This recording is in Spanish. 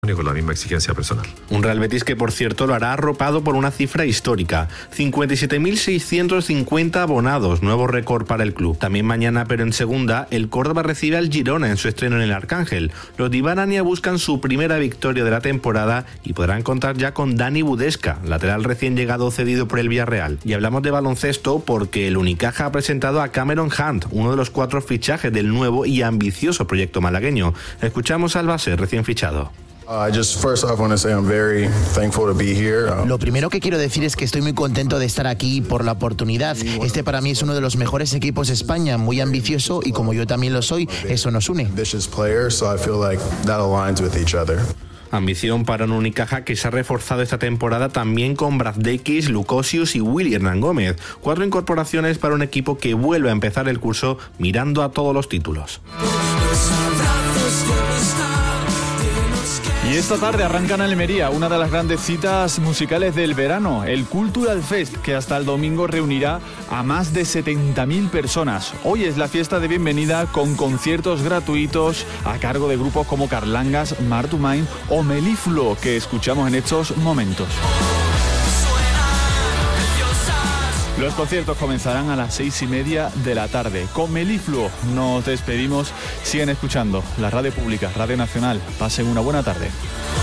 con la misma exigencia personal. Un Real Betis que, por cierto, lo hará arropado por una cifra histórica: 57.650 abonados, nuevo récord para el club. También mañana, pero en segunda, el Córdoba recibe al Girona en su estreno en el Arcángel. Los de Iván Ania buscan su primera victoria de la temporada y podrán contar ya con Dani Budesca, lateral recién llegado cedido por el Villarreal. Y hablamos de baloncesto porque el Unicaja ha presentado a Cameron Hunt, uno de los 4 fichajes del nuevo y ambicioso proyecto malagueño. Escuchamos al base recién fichado. Lo primero que quiero decir es que estoy muy contento de estar aquí por la oportunidad. Este para mí es uno de los mejores equipos de España, muy ambicioso, y como yo también lo soy, eso nos une. Ambición para un Unicaja que se ha reforzado esta temporada también con Brazdeikis, Lukosius y Willy Hernán Gómez. 4 incorporaciones para un equipo que vuelve a empezar el curso mirando a todos los títulos. Y esta tarde arranca en Almería una de las grandes citas musicales del verano, el Cultural Fest, que hasta el domingo reunirá a más de 70.000 personas. Hoy es la fiesta de bienvenida con conciertos gratuitos a cargo de grupos como Carlangas, Martumain o Melifluo, que escuchamos en estos momentos. Los conciertos comenzarán a las 6:30 de la tarde. Con Melifluo nos despedimos. Siguen escuchando la radio pública, Radio Nacional. Pasen una buena tarde.